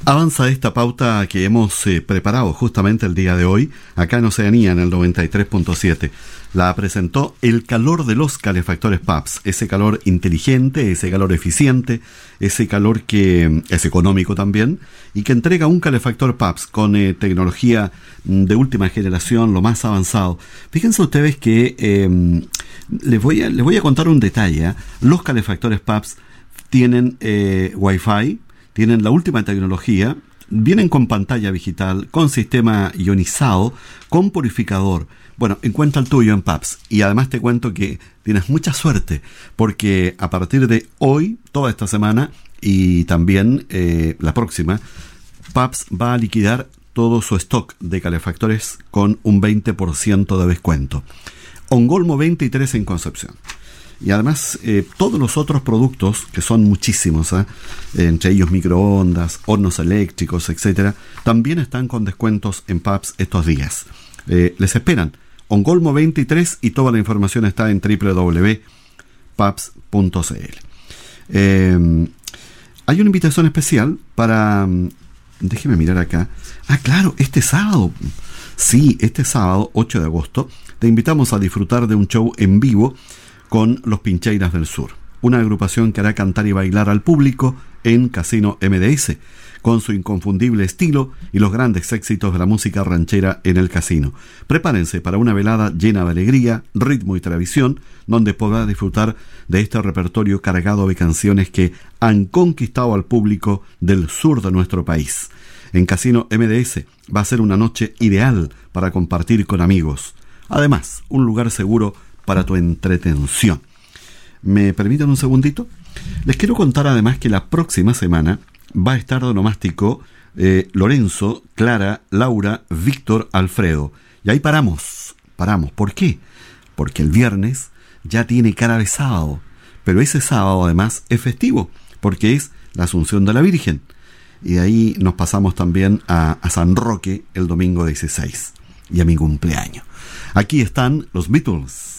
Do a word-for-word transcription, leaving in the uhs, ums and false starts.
Avanza esta pauta que hemos eh, preparado justamente el día de hoy, acá en Oceanía, en el noventa y tres punto siete. La presentó el calor de los calefactores P A P S, ese calor inteligente, ese calor eficiente, ese calor que es económico también, y que entrega un calefactor P A P S con eh, tecnología de última generación, lo más avanzado. Fíjense ustedes que eh, les, voy a, les voy a contar un detalle, ¿eh? Los calefactores P A P S tienen eh, Wi-Fi, tienen la última tecnología, vienen con pantalla digital, con sistema ionizado, con purificador. Bueno, encuentra el tuyo en P A P S. Y además te cuento que tienes mucha suerte, porque a partir de hoy, toda esta semana, y también eh, la próxima, P A P S va a liquidar todo su stock de calefactores con un veinte por ciento de descuento. Ongolmo veintitrés en Concepción. Y además eh, todos los otros productos, que son muchísimos, ¿eh? entre ellos microondas, hornos eléctricos, etcétera, también están con descuentos en P A P S estos días. Eh, les esperan. Ongolmo veintitrés, y toda la información está en doble u doble u doble u punto p a p s punto c l. Eh, hay una invitación especial para... Déjeme mirar acá. Ah, claro, este sábado. Sí, este sábado, ocho de agosto, te invitamos a disfrutar de un show en vivo con los Pincheiras del Sur, una agrupación que hará cantar y bailar al público en Casino M D S, con su inconfundible estilo y los grandes éxitos de la música ranchera en el casino. Prepárense para una velada llena de alegría, ritmo y tradición, donde podrá disfrutar de este repertorio cargado de canciones que han conquistado al público del sur de nuestro país. En Casino M D S va a ser una noche ideal para compartir con amigos. Además, un lugar seguro para tu entretención. ¿Me permiten un segundito? Les quiero contar además que la próxima semana va a estar de onomástico eh, Lorenzo, Clara, Laura, Víctor, Alfredo. Y ahí paramos, paramos. ¿Por qué? Porque el viernes ya tiene cara de sábado, pero ese sábado además es festivo, porque es la Asunción de la Virgen. Y de ahí nos pasamos también a, a San Roque el domingo dieciséis, y a mi cumpleaños. Aquí están los Beatles.